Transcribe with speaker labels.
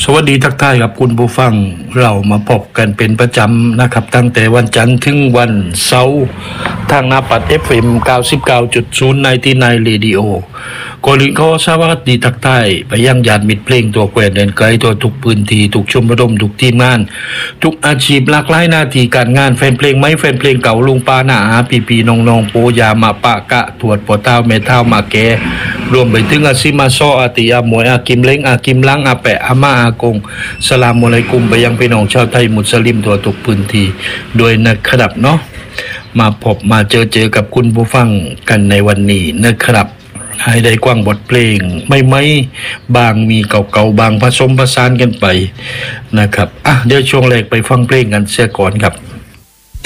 Speaker 1: สวัสดีทักทายครับคุณผู้ฟังเรามาพบกันเป็นประจำนะครับตั้งแต่วันจันทร์ถึงวันเสาร์ทางหน้าปัด FM 99.0 ในที่ในเรดิโอก่อนอื่นขอสวัสดีทักทายไปยังญาติมิตรเพลงตัวแกวนเดินไกลตัวทุกพื้นที่ทุกชมรมทุกทีมงานทุกอาชีพหลากหลายหน้าที่การงานแฟนเพลงไม้แฟนเพลงเก่าลุงป้าหน้าอาปีน้องๆโปยามาปะกะถวดปอเต้าแม่เท้ามาแกรวมไปถึงอาซิมาซออาติอาหมวยอากิมเล้งอากิมลังอาแปะอาม่าอากงสลามอะลัยกุมไปยังพี่น้องชาวไทยมุสลิมทั่วทุกพื้นที่โดยนะครับเนาะมาพบมาเจอกับคุณผู้ฟังกันในวันนี้นะครับให้ได้กว้างบทเพลงไม่บางมีเก่าๆบางผสมผสานกันไปนะครับเดี๋ยวช่วงแรกไปฟังเพลงกันเสียก่อนครับ